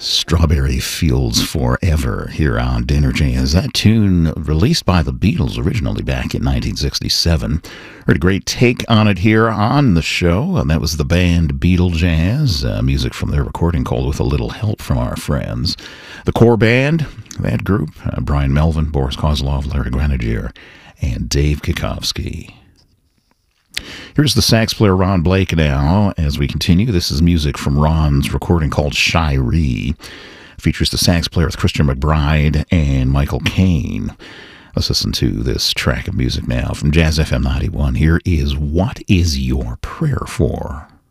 Strawberry Fields Forever here on Dinner Jazz. That tune released by the Beatles originally back in 1967. Heard a great take on it here on the show, and that was the band Beatle Jazz. Music from their recording called With a Little Help from Our Friends. The core band, that group, Brian Melvin, Boris Kozlov, Larry Grenadier, and Dave Kikowski. Here's the sax player Ron Blake now as we continue. This is music from Ron's recording called Shiree. Features the sax player with Christian McBride and Michael Caine. Let's listen to this track of music now from Jazz FM 91. Here is What Is Your Prayer For?